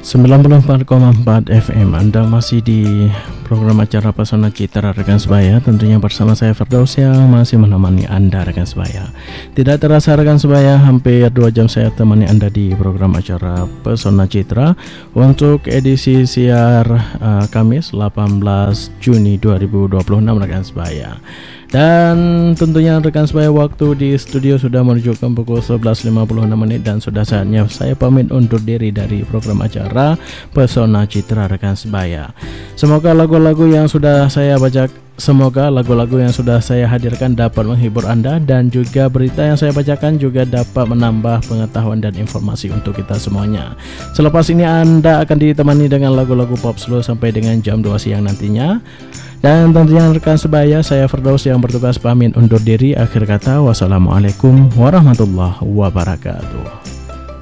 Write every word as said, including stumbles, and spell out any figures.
sembilan puluh empat koma empat F M. Anda masih di program acara Pesona Citra rekan sebaya, tentunya bersama saya Firdaus yang masih menemani Anda rekan sebaya. Tidak terasa rekan sebaya, hampir dua jam saya temani Anda di program acara Pesona Citra untuk edisi siar uh, Kamis delapan belas Juni dua ribu dua puluh enam rekan sebaya. Dan tentunya rekan sebaya, waktu di studio sudah menunjukkan pukul sebelas lima puluh enam menit dan sudah saatnya saya pamit undur diri dari program acara Pesona Citra rekan sebaya. Semoga lagu-lagu yang sudah saya baca Semoga lagu-lagu yang sudah saya hadirkan dapat menghibur Anda, dan juga berita yang saya bacakan juga dapat menambah pengetahuan dan informasi untuk kita semuanya. Selepas ini Anda akan ditemani dengan lagu-lagu pop slow sampai dengan jam dua siang nantinya. Dan tentunya rekan sebaya, saya Firdaus yang bertugas pamit undur diri. Akhir kata, wassalamualaikum warahmatullahi wabarakatuh.